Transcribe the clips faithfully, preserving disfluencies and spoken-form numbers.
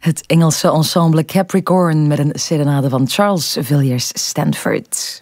Het Engelse ensemble Capricorn met een serenade van Charles Villiers Stanford.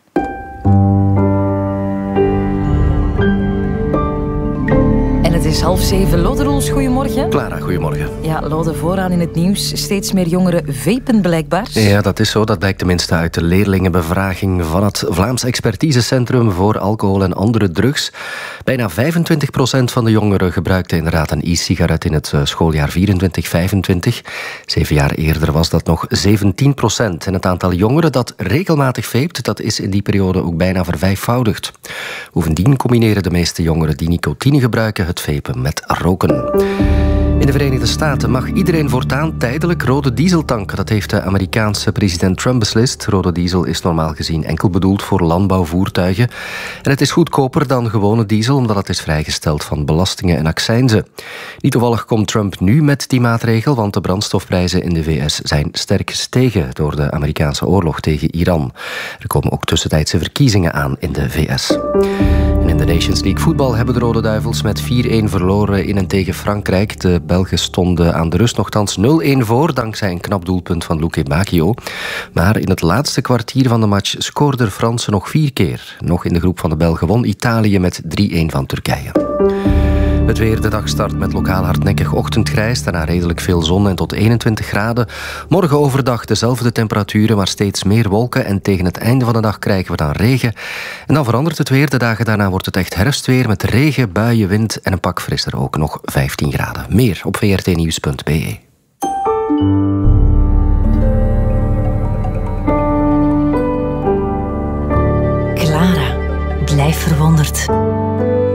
Het is half zeven. Lode Roels, goedemorgen. Clara, goedemorgen. Ja, Lode, vooraan in het nieuws. Steeds meer jongeren vapen blijkbaar. Ja, dat is zo. Dat blijkt tenminste uit de leerlingenbevraging van het Vlaams Expertisecentrum voor alcohol en andere drugs. Bijna vijfentwintig procent van de jongeren gebruikte inderdaad een e-sigaret in het schooljaar vierentwintig vijfentwintig. Zeven jaar eerder was dat nog zeventien procent. En het aantal jongeren dat regelmatig vape, dat is in die periode ook bijna vervijfvoudigd. Bovendien combineren de meeste jongeren die nicotine gebruiken het vapen met roken. In de Verenigde Staten mag iedereen voortaan tijdelijk rode diesel tanken. Dat heeft de Amerikaanse president Trump beslist. Rode diesel is normaal gezien enkel bedoeld voor landbouwvoertuigen. En het is goedkoper dan gewone diesel, omdat het is vrijgesteld van belastingen en accijnzen. Niet toevallig komt Trump nu met die maatregel, want de brandstofprijzen in de V S zijn sterk gestegen door de Amerikaanse oorlog tegen Iran. Er komen ook tussentijdse verkiezingen aan in de V S. En in de Nations League voetbal hebben de Rode Duivels met vier-een verloren in en tegen Frankrijk. De Belgen stonden aan de rust nogthans nul-een voor, dankzij een knap doelpunt van Luke Bacchio. Maar in het laatste kwartier van de match scoorden de Fransen nog vier keer. Nog in de groep van de Belgen won Italië met drie-een van Turkije. Het weer, de dag start met lokaal hardnekkig ochtendgrijs, daarna redelijk veel zon en tot eenentwintig graden. Morgen overdag dezelfde temperaturen, maar steeds meer wolken en tegen het einde van de dag krijgen we dan regen. En dan verandert het weer, de dagen daarna wordt het echt herfstweer met regen, buien, wind en een pak frisser ook nog vijftien graden. Meer op v r t nieuws punt b e. Clara, blijf verwonderd.